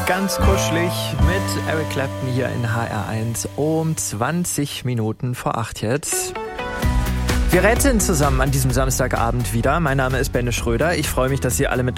Ganz kuschelig mit Eric Clapton hier in HR1 um 20 Minuten vor 8 jetzt. Wir rätseln zusammen an diesem Samstagabend wieder. Mein Name ist Benne Schröder. Ich freue mich, dass Sie alle mit